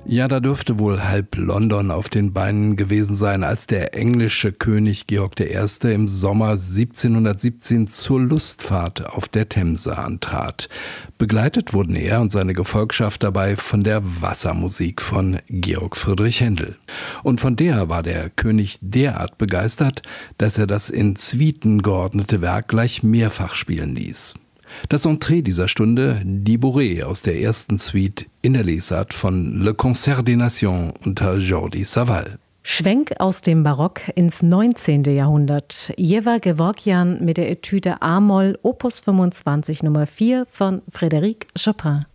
Ja, da dürfte wohl halb London auf den Beinen gewesen sein, als der englische König Georg I. im Sommer 1717 zur Lustfahrt auf der Themse antrat. Begleitet wurden er und seine Gefolgschaft dabei von der Wassermusik von Georg Friedrich Händel. Und von der war der König derart begeistert, dass er das in Suiten geordnete Werk gleich mehrfach spielen ließ. Das Entree dieser Stunde, die Bourrée aus der ersten Suite in der Lesart von Le Concert des Nations unter Jordi Savall. Schwenk aus dem Barock ins 19. Jahrhundert. Jeva Gevorkyan mit der Etüde A-Moll, Opus 25 Nummer 4 von Frédéric Chopin.